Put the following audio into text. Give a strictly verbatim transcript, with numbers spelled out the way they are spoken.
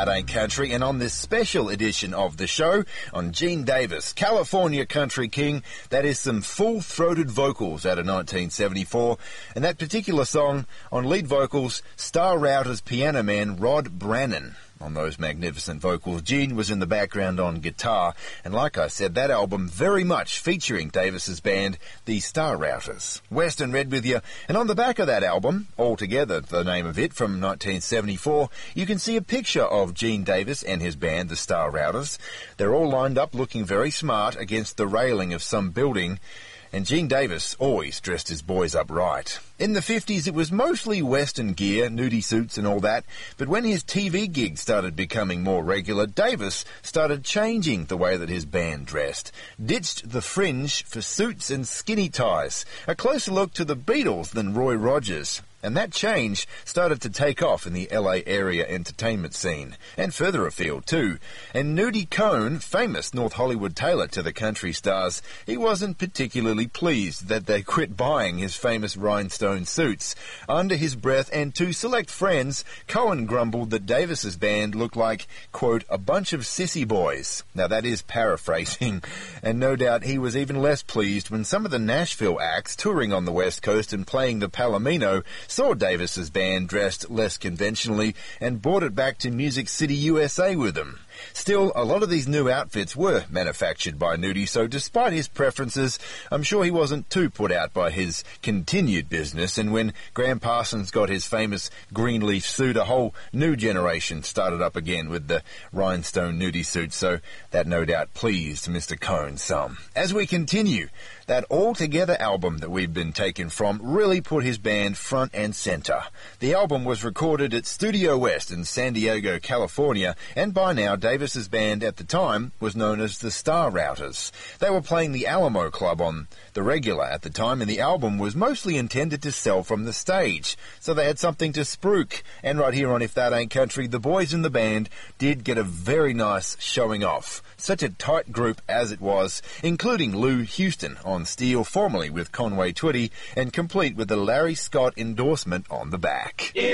That Ain't Country, and on this special edition of the show, on Gene Davis, California Country King, that is some full-throated vocals out of nineteen seventy-four, and that particular song on lead vocals, Star Routers piano man Rod Brannon. On those magnificent vocals, Gene was in the background on guitar, and like I said, that album very much featuring Davis's band, the Star Routers. Western Red with you, and on the back of that album, Altogether, the name of it, from nineteen seventy-four, you can see a picture of Gene Davis and his band, the Star Routers. They're all lined up looking very smart against the railing of some building, and Gene Davis always dressed his boys up right. In the fifties, it was mostly Western gear, nudie suits and all that, but when his T V gigs started becoming more regular, Davis started changing the way that his band dressed. Ditched the fringe for suits and skinny ties, a closer look to the Beatles than Roy Rogers. And that change started to take off in the L A area entertainment scene, and further afield too. And Nudie Cohn, famous North Hollywood tailor to the country stars, he wasn't particularly pleased that they quit buying his famous rhinestone suits. Under his breath and to select friends, Cohen grumbled that Davis's band looked like, quote, a bunch of sissy boys. Now that is paraphrasing, and no doubt he was even less pleased when some of the Nashville acts touring on the West Coast and playing the Palomino saw Davis's band dressed less conventionally and brought it back to Music City, U S A with them. Still, a lot of these new outfits were manufactured by Nudie, so despite his preferences, I'm sure he wasn't too put out by his continued business, and when Graham Parsons got his famous Greenleaf suit, a whole new generation started up again with the rhinestone Nudie suit, so that no doubt pleased Mister Cohn some. As we continue, that Altogether album that we've been taken from really put his band front and center. The album was recorded at Studio West in San Diego, California, and by now Davis's band at the time was known as the Star Routers. They were playing the Alamo Club on the regular at the time, and the album was mostly intended to sell from the stage, so they had something to spruik. And right here on If That Ain't Country, the boys in the band did get a very nice showing off. Such a tight group as it was, including Lou Houston on steel, formerly with Conway Twitty, and complete with the Larry Scott endorsement on the back.